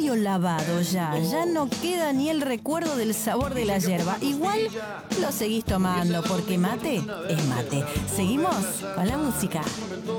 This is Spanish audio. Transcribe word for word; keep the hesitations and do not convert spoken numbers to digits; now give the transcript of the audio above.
medio lavado ya, ya no queda ni el recuerdo del sabor de la yerba. Igual lo seguís tomando porque mate es mate. Seguimos con la música.